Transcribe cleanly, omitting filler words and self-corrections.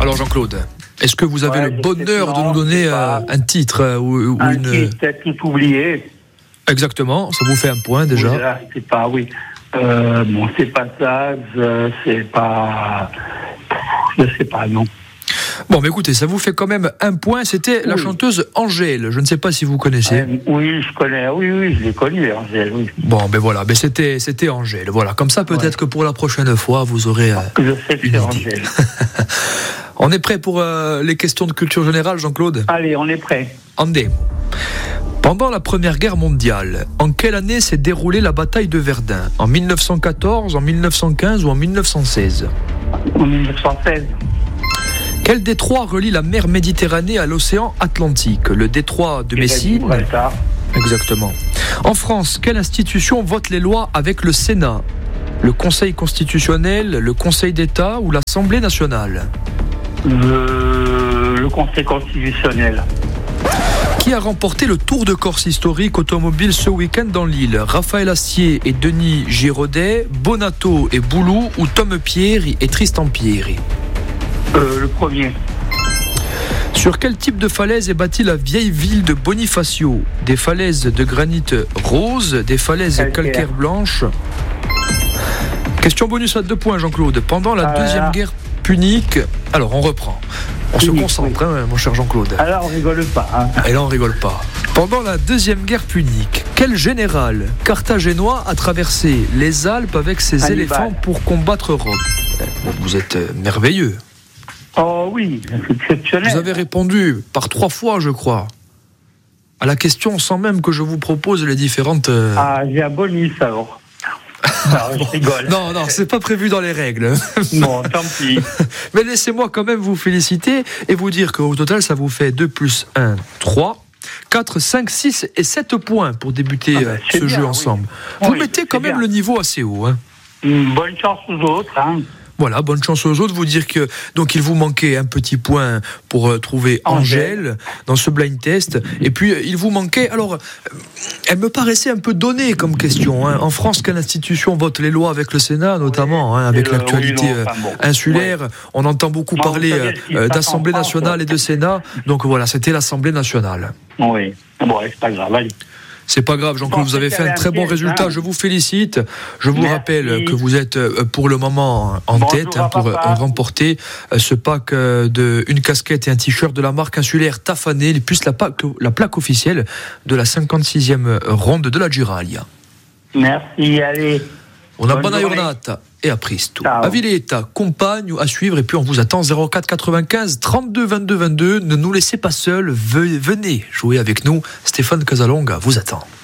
Alors Jean-Claude, est-ce que vous avez le bonheur de nous donner un titre ou un une... titre, peut-être tout oublié. Exactement, ça vous fait un point déjà. Oui, là, c'est pas, oui. Bon, c'est pas ça, c'est pas... Je sais pas, non. Bon, mais écoutez, ça vous fait quand même un point. C'était la chanteuse Angèle. Je ne sais pas si vous connaissez. Oui, je connais. Oui, je l'ai connue, Angèle. Oui. Bon, ben voilà, ben c'était Angèle. Voilà, comme ça, peut-être que pour la prochaine fois, vous aurez je sais que c'est Angèle. On est prêt pour les questions de culture générale, Jean-Claude ? Allez, on est prêt. Andé. Pendant la Première Guerre mondiale, en quelle année s'est déroulée la bataille de Verdun ? En 1914, en 1915 ou en 1916 ? En 1916. Quel détroit relie la mer Méditerranée à l'océan Atlantique ? Le détroit de Messine. Exactement. En France, quelle institution vote les lois avec le Sénat ? Le Conseil constitutionnel, le Conseil d'État ou l'Assemblée nationale ? Le Conseil constitutionnel. Qui a remporté le Tour de Corse historique automobile ce week-end dans l'île ? Raphaël Astier et Denis Giraudet, Bonato et Boulou ou Tom Pieri et Tristan Pieri ? Le premier. Sur quel type de falaise est bâtie la vieille ville de Bonifacio ? Des falaises de granit rose, des falaises calcaires blanches ? Question bonus à 2 points, Jean-Claude. Pendant la Deuxième Guerre punique... Alors, on reprend. On se concentre, oui. Mon cher Jean-Claude. Alors, on rigole pas. Et là, on rigole pas. Pendant la Deuxième Guerre punique, quel général carthaginois a traversé les Alpes avec ses éléphants pour combattre Rome ? Vous êtes merveilleux. Oh oui, c'est exceptionnel. Vous avez répondu par 3 fois, je crois, à la question sans même que je vous propose les différentes... j'ai un bonus alors. Non, je rigole. Non, c'est pas prévu dans les règles. Non, tant pis. Mais laissez-moi quand même vous féliciter et vous dire qu'au total, ça vous fait 2 plus 1, 3, 4, 5, 6 et 7 points pour débuter ce jeu ensemble. Vous mettez quand même le niveau assez haut. Hein. Bonne chance aux autres. Hein. Voilà, bonne chance aux autres. Vous dire que donc il vous manquait un petit point pour trouver Angèle dans ce blind test. Et puis il vous manquait. Alors, elle me paraissait un peu donnée comme question. Hein. En France, quelle institution vote les lois avec le Sénat, notamment avec l'actualité insulaire. Ouais. On entend beaucoup parler d'Assemblée nationale et de Sénat. Donc voilà, c'était l'Assemblée nationale. Oui. Bon, c'est pas grave. Allez. C'est pas grave, Jean-Claude, vous avez fait un très bon résultat. Je vous félicite. Je vous rappelle que vous êtes pour le moment en tête pour remporter ce pack de une casquette et un t-shirt de la marque insulaire Tafané, plus la plaque officielle de la 56e ronde de la Giralia. Merci, allez. On a bonne giornata et à presto. A Villeta, compagne à suivre et puis on vous attend 04 95 32 22 22. Ne nous laissez pas seuls, venez jouer avec nous. Stéphane Casalonga vous attend.